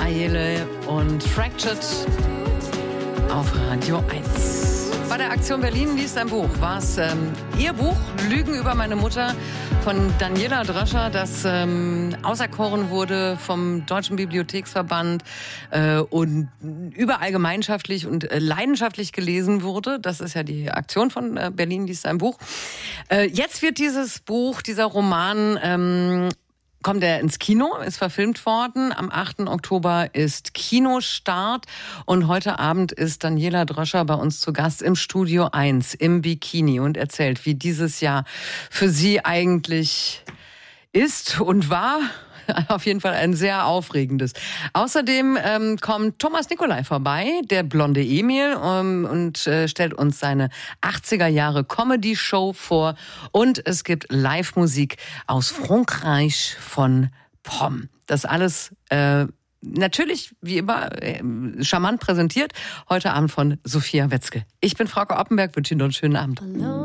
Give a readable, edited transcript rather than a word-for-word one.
Ayele und Fractured auf Radio 1. Bei der Aktion Berlin liest ein Buch. War es Ihr Buch, Lügen über meine Mutter, von Daniela Dröscher, das auserkoren wurde vom Deutschen Bibliotheksverband und überall gemeinschaftlich und leidenschaftlich gelesen wurde. Das ist ja die Aktion von Berlin liest ein Buch. Jetzt wird dieses Buch, dieser Roman, kommt er ins Kino, ist verfilmt worden. Am 8. Oktober ist Kinostart. Und heute Abend ist Daniela Dröscher bei uns zu Gast im Studio 1 im Bikini und erzählt, wie dieses Jahr für sie eigentlich ist und war. Auf jeden Fall ein sehr aufregendes. Außerdem kommt Thomas Nicolai vorbei, der blonde Emil, und stellt uns seine 80er Jahre Comedy-Show vor. Und es gibt Live-Musik aus Frankreich von Pomm. Das alles natürlich, wie immer, charmant präsentiert. Heute Abend von Sophia Wetzke. Ich bin Frauke Oppenberg, wünsche Ihnen noch einen schönen Abend.